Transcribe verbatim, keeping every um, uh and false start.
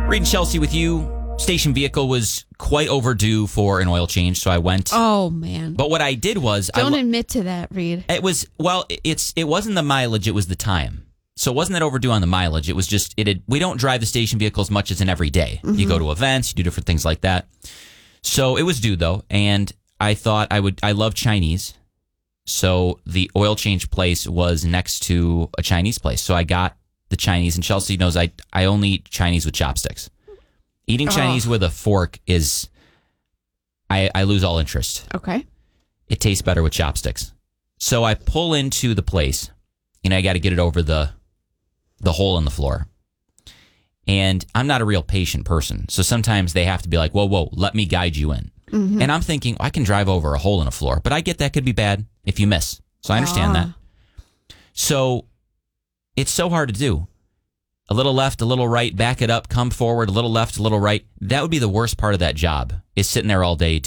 Reed and Chelsea with you. Station vehicle was quite overdue for an oil change, so I went. Oh, man. But what I did was... Don't I, admit to that, Reed. It was, well, it's it wasn't the mileage, it was the time. So it wasn't that overdue on the mileage. It was just, it had, we don't drive the station vehicle as much as an everyday. Mm-hmm. You go to events, you do different things like that. So it was due, though, and I thought I would, I love Chinese. So the oil change place was next to a Chinese place. So I got the Chinese, and Chelsea knows I, I only eat Chinese with chopsticks. Eating Chinese oh. with a fork is, I, I lose all interest. Okay. It tastes better with chopsticks. So I pull into the place, and I got to get it over the the hole in the floor. And I'm not a real patient person. So sometimes they have to be like, whoa, whoa, let me guide you in. Mm-hmm. And I'm thinking, I can drive over a hole in a floor. But I get that could be bad if you miss. So I understand ah. that. So it's so hard to do. A little left, a little right, back it up, come forward, a little left, a little right. That would be the worst part of that job, is sitting there all day